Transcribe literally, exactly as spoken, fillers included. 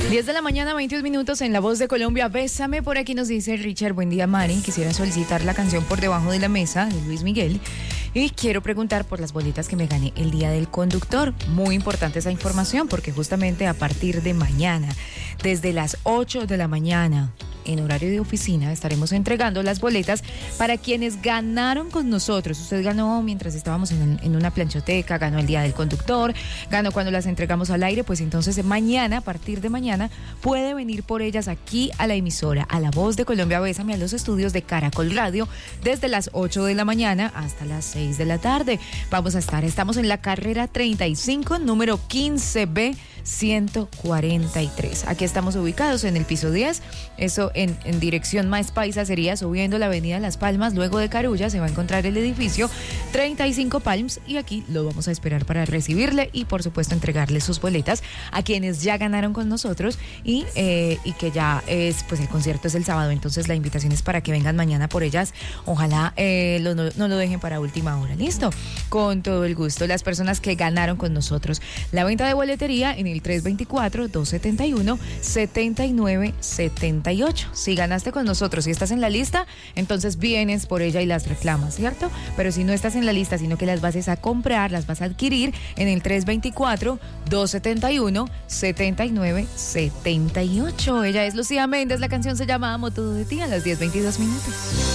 diez de la mañana, veintidós minutos en La Voz de Colombia. Bésame, por aquí nos dice Richard. Buen día, Mari. Quisiera solicitar la canción Por Debajo de la Mesa de Luis Miguel. Y quiero preguntar por las boletas que me gané el día del conductor. Muy importante esa información porque justamente a partir de mañana, desde las ocho de la mañana, en horario de oficina, estaremos entregando las boletas para quienes ganaron con nosotros. Usted ganó mientras estábamos en, en una planchoteca, ganó el día del conductor, ganó cuando las entregamos al aire, pues entonces mañana, a partir de mañana, puede venir por ellas aquí a la emisora, a La Voz de Colombia. Bésame, a los estudios de Caracol Radio, desde las ocho de la mañana hasta las seis de la tarde. Vamos a estar, estamos en la carrera treinta y cinco, número quince B ciento cuarenta y tres. Aquí estamos ubicados en el piso diez, eso en, en dirección más paisa sería subiendo la avenida Las Palmas, luego de Carulla se va a encontrar el edificio treinta y cinco Palms y aquí lo vamos a esperar para recibirle y por supuesto entregarle sus boletas a quienes ya ganaron con nosotros y, eh, y que ya es, pues el concierto es el sábado, entonces la invitación es para que vengan mañana por ellas, ojalá eh, lo, no, no lo dejen para última hora, listo, con todo el gusto. Las personas que ganaron con nosotros, la venta de boletería en el tres dos cuatro, dos siete uno, siete nueve siete ocho. Si ganaste con nosotros y estás en la lista, entonces vienes por ella y las reclamas, ¿cierto? Pero si no estás en la lista, sino que las vas a comprar, las vas a adquirir en el tres dos cuatro, dos siete uno, siete nueve siete ocho. Ella es Lucía Méndez, la canción se llama Amo Todo de Ti, a las diez veintidós minutos.